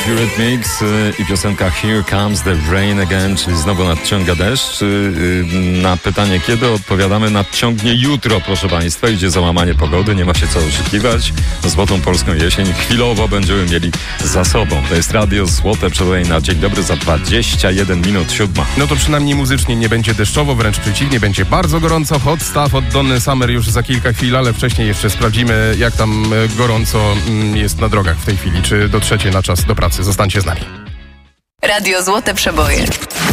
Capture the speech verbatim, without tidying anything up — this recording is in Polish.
Eurythmics i piosenka Here Comes the Rain Again, czyli znowu nadciąga deszcz. Na pytanie kiedy odpowiadamy: nadciągnie jutro, proszę Państwa. Idzie załamanie pogody, nie ma się co oszukiwać. Złotą polską jesień chwilowo będziemy mieli za sobą. To jest Radio Złote Przeboje na dzień dobry za dwadzieścia jeden minut siódma. No to przynajmniej muzycznie nie będzie deszczowo, wręcz przeciwnie, będzie bardzo gorąco. Hot Stuff od Donny Summer już za kilka chwil, ale wcześniej jeszcze sprawdzimy, jak tam gorąco jest na drogach w tej chwili. Czy dotrzecie na czas do pracy? Zostańcie z nami. Radio Złote Przeboje.